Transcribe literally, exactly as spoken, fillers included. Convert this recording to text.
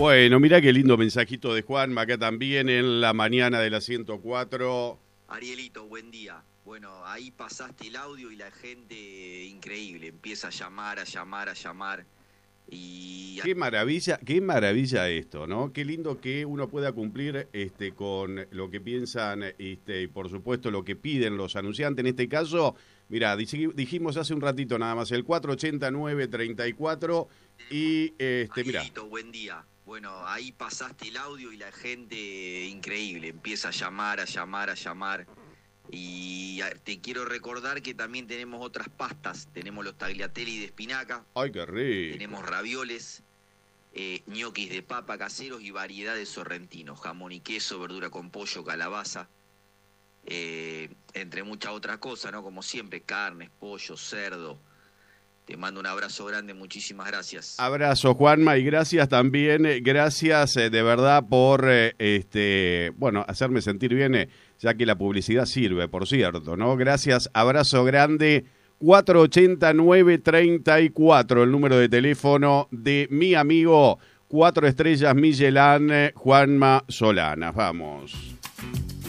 Bueno, mirá qué lindo mensajito de Juanma acá también en la mañana de la ciento cuatro. Arielito, buen día. Bueno, ahí pasaste el audio y la gente increíble, empieza a llamar, a llamar, a llamar. Y... Qué maravilla, qué maravilla esto, ¿no? Qué lindo que uno pueda cumplir este, con lo que piensan este, y por supuesto lo que piden los anunciantes. En este caso, mira, dijimos hace un ratito nada más, el cuatro ochenta nueve treinta y cuatro y este, mira. Buen día. Bueno, ahí pasaste el audio y la gente increíble, empieza a llamar, a llamar, a llamar. Y te quiero recordar que también tenemos otras pastas. Tenemos los tagliatelle de espinaca. ¡Ay, qué rico! Tenemos ravioles, eh, ñoquis de papa caseros y variedades sorrentinos. Jamón y queso, verdura con pollo, calabaza. Eh, entre muchas otras cosas, ¿no? Como siempre, carnes, pollo, cerdo. Te mando un abrazo grande, muchísimas gracias. Abrazo, Juanma, y gracias también, gracias eh, de verdad por, eh, este, bueno, hacerme sentir bien, eh, ya que la publicidad sirve, por cierto, ¿no? Gracias, abrazo grande, cuatro ochenta nueve treinta y cuatro, el número de teléfono de mi amigo Cuatro Estrellas Michelin, Juanma Solanas. Vamos.